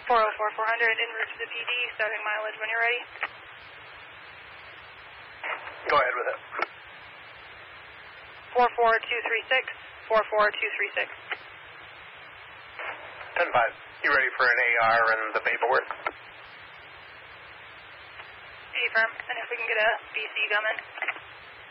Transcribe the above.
404-400 en route to the PD, starting mileage when you're ready. Go ahead with it. 44236, 44236. 10-5, you ready for an AR and the paperwork? Affirm, and if we can get a BC coming.